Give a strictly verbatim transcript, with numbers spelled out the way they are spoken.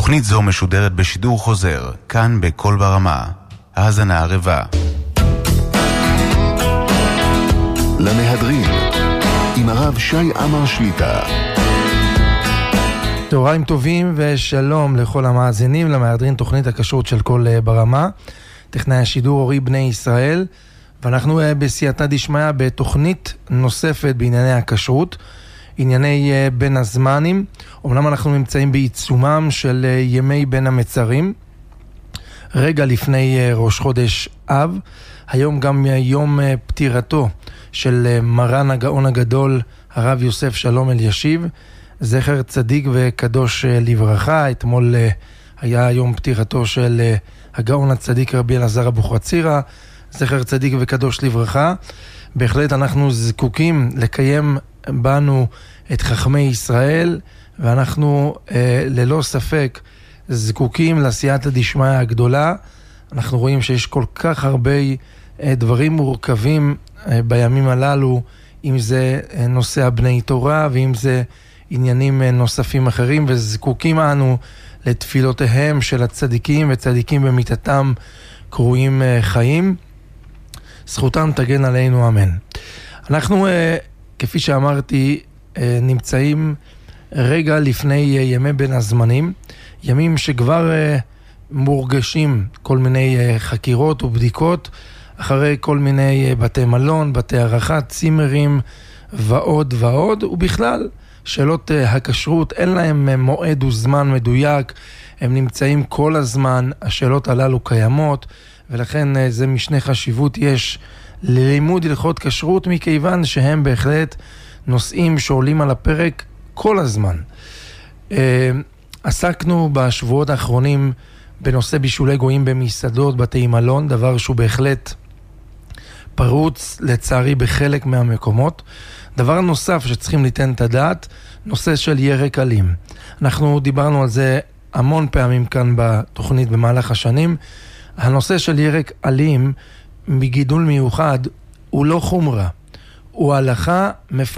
תוכנית זו משודרת בשידור חוזר, כאן בכל ברמה. האזנה ערבה. למהדרין, עם הרב שי עמר שליטה. צהריים טובים ושלום לכל המאזינים למהדרין, תוכנית הכשרות של כל ברמה. טכנאי השידור אורי בני ישראל, ואנחנו בסייעתא דשמיא בתוכנית נוספת בענייני הכשרות, ענייני בין הזמנים. אומנם אנחנו נמצאים בעיצומם של ימי בין המצרים, רגע לפני ראש חודש אב. היום גם יום פטירתו של מרן הגאון הגדול הרב יוסף שלום אלישיב, זכר צדיק וקדוש לברכה. אתמול היה יום פטירתו של הגאון הצדיק רבי אלעזר אבוחצירא, זכר צדיק וקדוש לברכה. בהחלט אנחנו זקוקים לקיים בנו את חכמי ישראל, ואנחנו אה, ללא ספק זקוקים לסייעתא דשמיא הגדולה. אנחנו רואים שיש כל כך הרבה אה, דברים מורכבים אה, בימים הללו, אם זה אה, נושא הבני תורה ואם זה עניינים אה, נוספים אחרים, וזקוקים אנו לתפילותיהם של הצדיקים, וצדיקים במיתתם קרויים אה, חיים. זכותם תגן עלינו, אמן. אנחנו, אה, כפי שאמרתי, אה, נמצאים רגע לפני אה, ימי בין הזמנים, ימים שכבר אה, מורגשים כל מיני אה, חקירות ובדיקות, אחרי כל מיני אה, בתי מלון, בתי ערכה, צימרים ועוד ועוד, ובכלל שאלות אה, הכשרות אין להם אה, מועד וזמן מדויק, הם נמצאים כל הזמן, השאלות הללו קיימות, ולכן אה, זה משנה חשיבות יש ללימוד הלכות כשרות, מכיוון שהם בהחלט נושאים שעולים על הפרק כל הזמן. אה, עסקנו בשבועות האחרונים בנושא בישולי גויים במסעדות, בתי מלון, דבר שהוא בהחלט פרוץ לצערי בחלק מהמקומות. דבר נוסף שצריכים ליתן את הדעת, נושא של ירק אלים. אנחנו דיברנו על זה המון פעמים כאן בתוכנית במהלך השנים. הנושא של ירק אלים מגידול מיוחד הוא לא חומרה, הוא הלכה מפורשת.